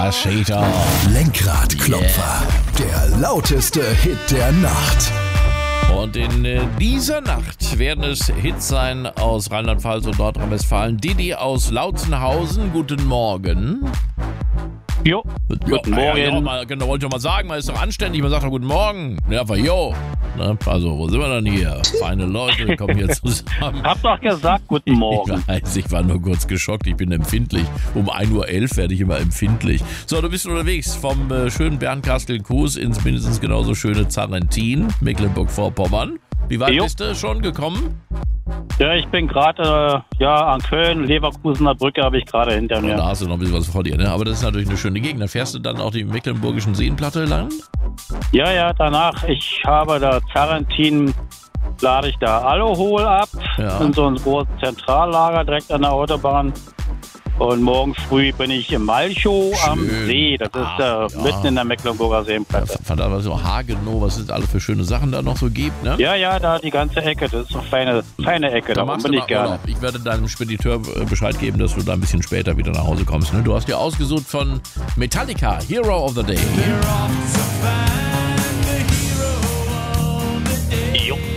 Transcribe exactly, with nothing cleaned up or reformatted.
Ascheter. Lenkradklopfer. Yeah. Der lauteste Hit der Nacht. Und in äh, dieser Nacht werden es Hits sein aus Rheinland-Pfalz und Nordrhein-Westfalen. Didi aus Lautzenhausen, guten Morgen. Jo, guten ja, Morgen. Ja, genau, mal, genau, wollte ich mal sagen, man ist doch anständig, man sagt doch guten Morgen. Ja, aber jo. Ne? Also, wo sind wir denn hier? Feine Leute kommen hier zusammen. Hab doch gesagt, guten Morgen. Ich weiß, ich war nur kurz geschockt, ich bin empfindlich. Um ein Uhr elf werde ich immer empfindlich. So, du bist unterwegs vom äh, schönen Bernkastel-Kues ins mindestens genauso schöne Zarrentin, Mecklenburg-Vorpommern. Wie weit Jo. bist du schon gekommen? Ja, ich bin gerade äh, ja, an Köln, Leverkusener Brücke habe ich gerade hinter mir. Da hast du noch ein bisschen was vor dir, ne? Aber das ist natürlich eine schöne Gegend. Dann fährst du dann auch die mecklenburgischen Seenplatte lang? Ja, ja, danach, ich habe da Zarrentin, lade ich da Aluhol ab, Ja. in so einem großen Zentrallager direkt an der Autobahn. Und morgen früh bin ich im Malchow am Schön. See. Das ist Ach, äh, ja. mitten in der Mecklenburger Seenplatte. Verdammt, was so Hagenow, was es alle für schöne Sachen da noch so gibt, ne? Ja, ja, da die ganze Ecke. Das ist eine feine, feine Ecke. Da machst bin du ich mal gerne. Urlaub. Ich werde deinem Spediteur äh, Bescheid geben, dass du da ein bisschen später wieder nach Hause kommst. Ne? Du hast dir ausgesucht von Metallica, Hero of the Day. Jo.